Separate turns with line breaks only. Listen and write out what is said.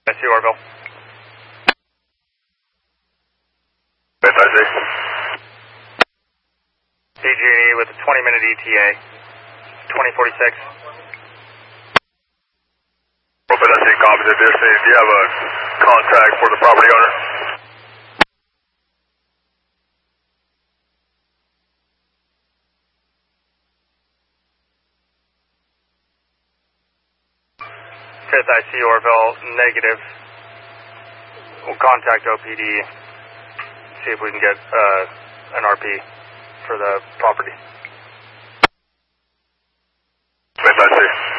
IC Orville.
Fifth IC.
PG&E with a 20-minute ETA. 2046.
Fifth IC, composite distance. Do you have a contact for the property owner?
Fifth IC Orville, negative. We'll contact OPD, see if we can get an RP for the property.
Fifth IC.